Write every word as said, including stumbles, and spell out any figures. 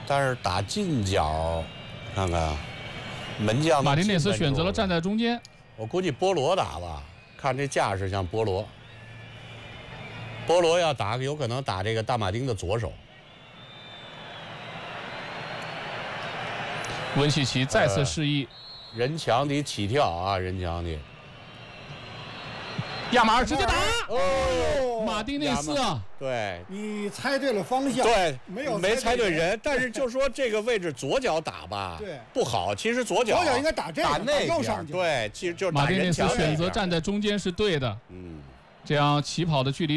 但是打近角，看看门将马丁内斯选择了站在中间， 我估计波罗打吧，看这架势像波罗。波罗要打，有可能打这个大马丁的左手。 温契奇再次示意， 呃、人墙得起跳啊，人墙得。 亚马尔直接打， 哦， 马丁内斯啊， 对， 你猜对了方向， 对， 没有没猜对人，但是就说这个位置左脚打吧， 对， 不好。其实左脚左脚应该打这个， 打那右上角， 对，其实就是马丁内斯选择站站在中间是对的， 嗯， 这样起跑的距离。